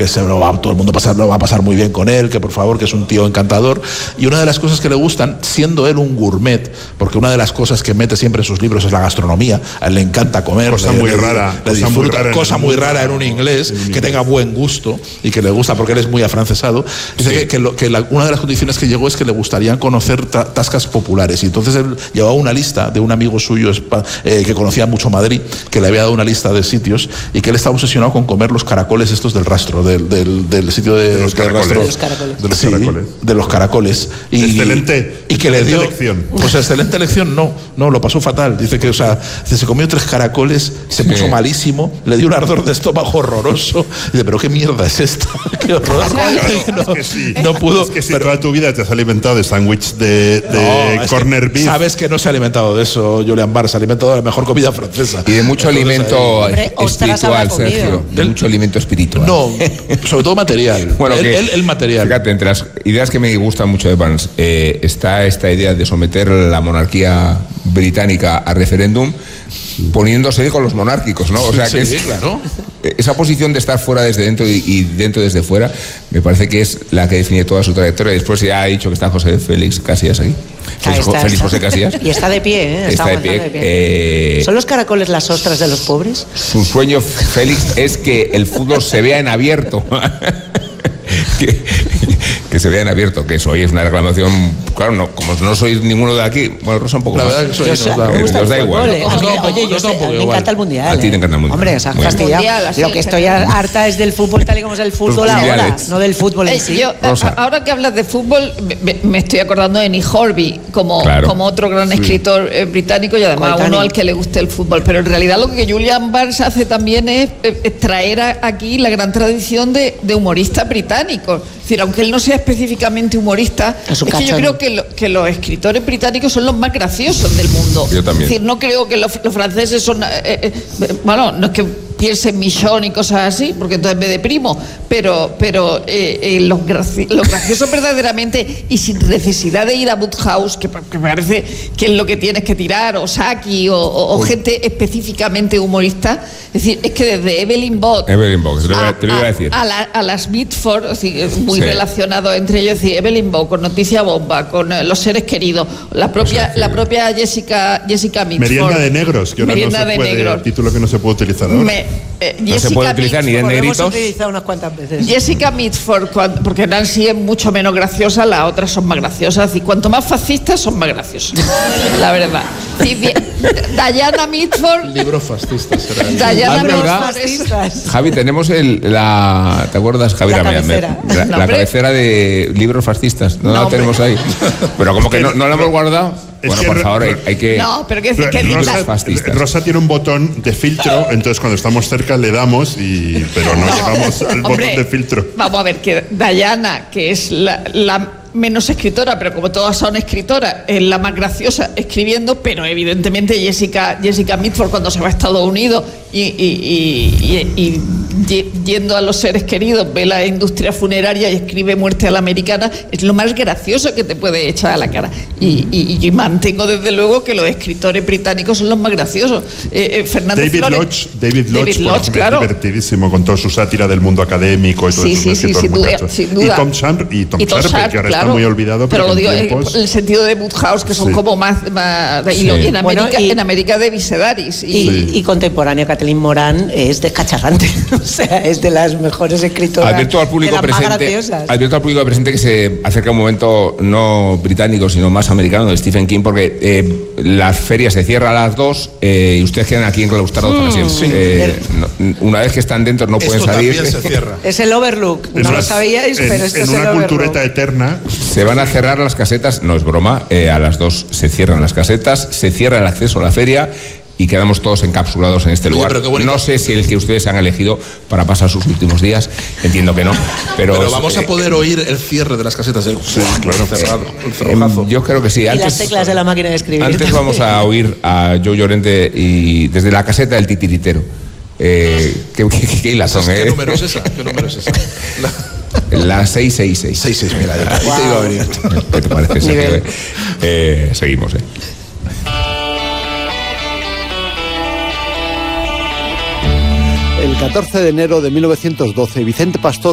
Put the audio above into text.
que todo el mundo lo va a pasar muy bien con él, que por favor, que es un tío encantador. Y una de las cosas que le gustan, siendo él un gourmet, porque una de las cosas que mete siempre en sus libros es la gastronomía, a él le encanta comer, cosa muy rara en un inglés, que tenga buen gusto y que le gusta, porque él es muy afrancesado. Dice una de las condiciones que llegó es que le gustaría conocer tascas populares, y entonces él llevaba una lista de un amigo suyo que conocía mucho Madrid, que le había dado una lista de sitios, y que él estaba obsesionado con comer los caracoles estos del rastro, del sitio de los caracoles. De los caracoles. Excelente. Y que le dio elección. Pues excelente elección, no, lo pasó fatal. Dice que, se comió 3 caracoles, se puso malísimo, le dio un ardor de estómago horroroso. Dice, pero qué mierda es esta, qué horror. No pudo. Es que si toda tu vida te has alimentado de sándwich de corner beef. Sabes que no se ha alimentado de eso, Julián Barr, se ha alimentado de la mejor comida francesa. Y de mucho alimento espiritual, Sergio. De mucho alimento espiritual. No, sobre todo material. Bueno, el material. Fíjate, entre las ideas que me gustan mucho de Barnes, está esta idea de someter la monarquía británica a referéndum, poniéndose con los monárquicos, ¿no? O sea, que claro. Esa posición de estar fuera desde dentro y dentro desde fuera, me parece que es la que define toda su trayectoria. Después ya ha dicho que está José Félix Casillas aquí. Félix José Casillas. Y está de pie, Está de pie. ¿Son los caracoles las ostras de los pobres? Su sueño, Félix, es que el fútbol se vea en abierto. Que se vea en abierto, que eso hoy es una reclamación. Claro, no, como no sois ninguno de aquí, bueno, Rosa un poco la más. verdad que nos da igual. Oye, me encanta el mundial. A ti te encanta el mundial. Hombre, se ha fastidiado. Lo que estoy harta es del fútbol tal y como es el fútbol ahora, no del fútbol en sí. Ahora que hablas de fútbol, me estoy acordando de Nick Hornby como otro gran escritor británico, y además uno al que le guste el fútbol. Pero en realidad lo que Julian Barnes hace también es traer aquí la gran tradición de humoristas británicos. Es decir, aunque él no sea específicamente humorista, es que yo creo que los escritores británicos son los más graciosos del mundo. Yo también. Es decir, no creo que los franceses son... bueno, no es que piense en Michon y cosas así, porque entonces me deprimo, pero los graciosos verdaderamente, y sin necesidad de ir a Woodhouse, que me parece que es lo que tienes que tirar, o Saki, o gente específicamente humorista. Es decir, es que desde Evelyn Bock te lo iba a decir. A las Mitford, es decir, muy relacionado entre ellos, es decir, Evelyn Bock con Noticia Bomba, con Los Seres Queridos, la propia Jessica Mitford. Merienda de negros, que ahora Merienda no se puede, negros. Título que no se puede utilizar ahora. No se puede utilizar ni de negritos. Hemos utilizado unas cuantas veces. Jessica Mitford, porque Nancy es mucho menos graciosa, las otras son más graciosas. Y cuanto más fascistas, son más graciosas. La verdad. Diana Mitford. Libros fascistas. Diana Mitford. Javi, tenemos ¿te acuerdas, Javi? La cabecera de libros fascistas. No la tenemos ahí. Pero como que no la hemos guardado. Bueno, por favor, hay que... No, pero que Rosa tiene un botón de filtro, entonces cuando estamos cerca le damos, pero no llevamos al botón de filtro. Vamos a ver, que Diana, que es la menos escritora, pero como todas son escritoras, es la más graciosa escribiendo, pero evidentemente Jessica Mitford, cuando se va a Estados Unidos y yendo a Los Seres Queridos, ve la industria funeraria y escribe Muerte a la Americana, es lo más gracioso que te puede echar a la cara. Y mantengo desde luego que los escritores británicos son los más graciosos. David Lodge, claro. Es divertidísimo con toda su sátira del mundo académico y todo eso. Sí, sin duda. Y Tom Sharpe, que ahora está muy olvidado. Pero lo digo en el sentido de Woodhouse, que son como más en América de Visedaris. Y contemporánea, Kathleen Moran es descacharrante. O sea, es de las mejores escritoras. Advierto al público presente que se acerca un momento no británico, sino más americano, de Stephen King, porque la feria se cierra a las 2 y ustedes quedan aquí enclaustrados para siempre. Una vez que están dentro no pueden salir. Se cierra. Es el Overlook. No lo sabíais, pero esto es el Overlook. En una cultureta eterna. Se van a cerrar las casetas, no es broma, a las 2 se cierran las casetas, se cierra el acceso a la feria y quedamos todos encapsulados en este lugar. No sé si el que ustedes han elegido para pasar sus últimos días, entiendo que no. Pero vamos a poder oír el cierre de las casetas. Claro, cerrado. Yo creo que sí. Y las teclas de la máquina de escribir. Antes vamos a oír a Joe Llorente y desde la caseta del titiritero. ¿Qué hilazón, ¿Qué número es esa? La 666. 66, mira, ya te iba a venir. ¿Qué te parece, Sergio? Seguimos, El 14 de enero de 1912, Vicente Pastor